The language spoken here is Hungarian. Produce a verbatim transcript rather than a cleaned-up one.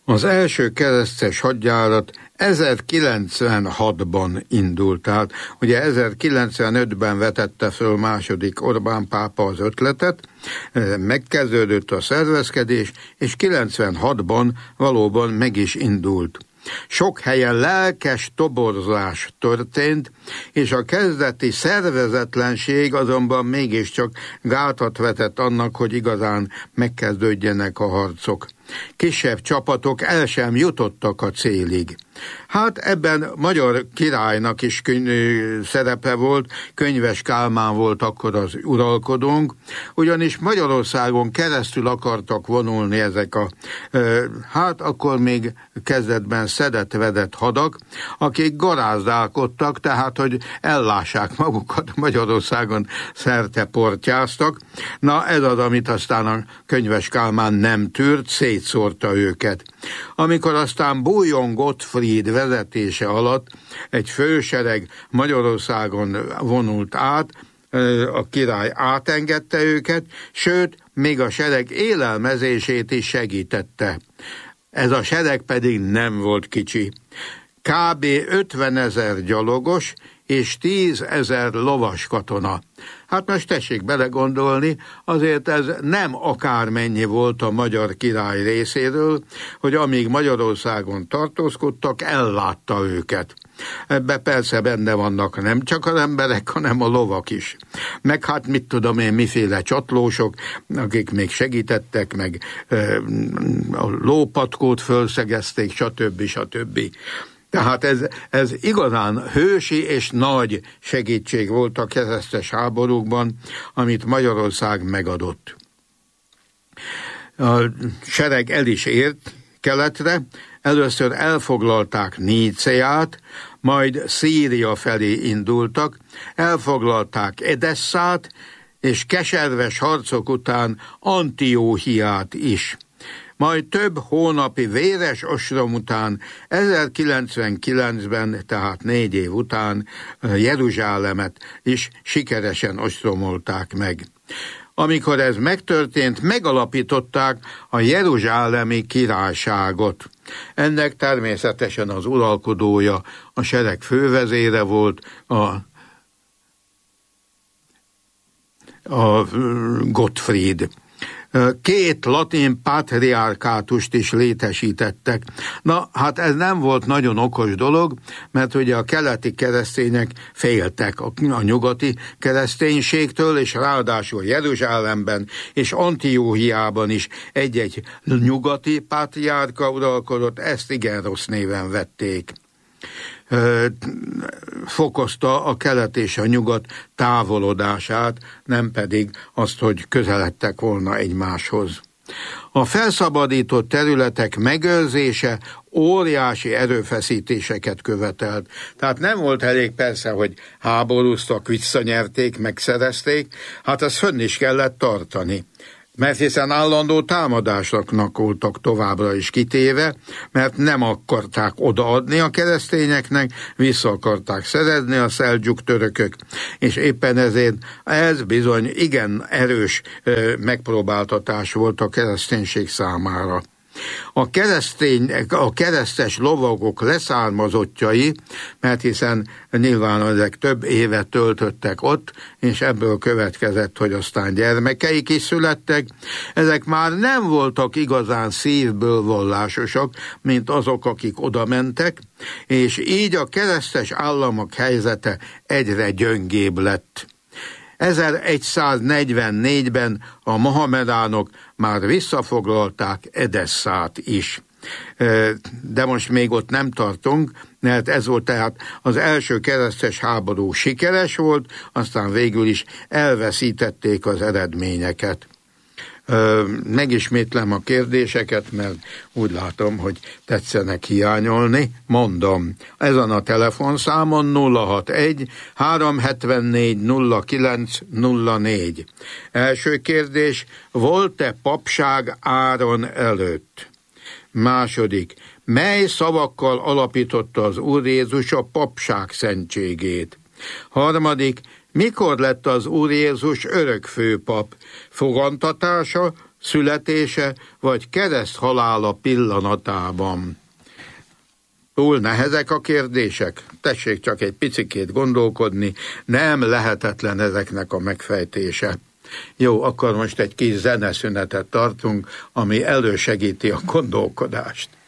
Az első keresztes hadjárat ezerkilencszázkilencvenhatban indult, tehát ugye ezerkilencszázkilencvenötben vetette föl második Orbán pápa az ötletet, megkezdődött a szervezkedés, és kilencvenhatban valóban meg is indult. Sok helyen lelkes toborzás történt, és a kezdeti szervezetlenség azonban mégiscsak gátat vetett annak, hogy igazán megkezdődjenek a harcok. Kisebb csapatok el sem jutottak a célig. Hát ebben magyar királynak is köny- szerepe volt, Könyves Kálmán volt akkor az uralkodónk, ugyanis Magyarországon keresztül akartak vonulni ezek a, hát akkor még kezdetben szedett-vedett hadak, akik garázdálkodtak, tehát hogy ellássák magukat, Magyarországon szerte portyáztak. Na ez az, amit aztán a Könyves Kálmán nem tűrt, szétszórta őket. Amikor aztán Bújjon Gottfried vezetése alatt egy fősereg Magyarországon vonult át, a király átengedte őket, sőt, még a sereg élelmezését is segítette. Ez a sereg pedig nem volt kicsi. Kb. ötvenezer gyalogos és tízezer lovas katona. Hát most tessék belegondolni, azért ez nem akármennyi volt a magyar király részéről, hogy amíg Magyarországon tartózkodtak, ellátta őket. Ebbe persze benne vannak nem csak az emberek, hanem a lovak is. Meg hát mit tudom én, miféle csatlósok, akik még segítettek, meg a lópatkót fölszegezték, stb. stb. Tehát ez, ez igazán hősi és nagy segítség volt a keresztes háborúkban, amit Magyarország megadott. A sereg el is ért keletre, először elfoglalták Níceát, majd Szíria felé indultak, elfoglalták Edesszát, és keserves harcok után Antióhiát is. Majd több hónapi véres ostrom után, ezerkilencvenkilencben, tehát négy év után Jeruzsálemet is sikeresen ostromolták meg. Amikor ez megtörtént, megalapították a jeruzsálemi királyságot. Ennek természetesen az uralkodója, a sereg fővezére volt, a, a Gottfried. Két latin patriarkátust is létesítettek. Na, hát ez nem volt nagyon okos dolog, mert ugye a keleti keresztények féltek a, a nyugati kereszténységtől, és ráadásul Jeruzsálemben és Antióhiában is egy-egy nyugati patriárka uralkodott, ezt igen rossz néven vették. Fokozta a kelet és a nyugat távolodását, nem pedig azt, hogy közeledtek volna egymáshoz. A felszabadított területek megőrzése óriási erőfeszítéseket követelt. Tehát nem volt elég persze, hogy háborúztak, visszanyerték, megszerezték, hát azt fönn is kellett tartani. Mert hiszen állandó támadásoknak voltak továbbra is kitéve, mert nem akarták odaadni a keresztényeknek, vissza akarták szerezni a szeldzsuk törökök, és éppen ezért ez bizony igen erős megpróbáltatás volt a kereszténység számára. A, keresztény, a keresztes lovagok leszármazottjai, mert hiszen nyilván ezek több évet töltöttek ott, és ebből következett, hogy aztán gyermekeik is születtek, ezek már nem voltak igazán szívből vallásosak, mint azok, akik oda mentek, és így a keresztes államok helyzete egyre gyöngébb lett. ezerszáznegyvennégyben a mohamedánok már visszafoglalták Edesszát is. De most még ott nem tartunk, mert ez volt tehát az első keresztes háború sikeres volt, aztán végül is elveszítették az eredményeket. Megismétlem a kérdéseket, mert úgy látom, hogy tetszenek hiányolni. Mondom, ezen a telefonszámon nulla hatvanegy háromszázhetvennégy nulla kilenc nulla négy. Első kérdés, volt-e papság Áron előtt? Második, mely szavakkal alapította az Úr Jézus a papság szentségét? Harmadik, mikor lett az Úr Jézus örökfőpap? Fogantatása, születése vagy kereszthalála pillanatában? Túl nehezek a kérdések? Tessék csak egy picikét gondolkodni, nem lehetetlen ezeknek a megfejtése. Jó, akkor most egy kis zeneszünetet tartunk, ami elősegíti a gondolkodást.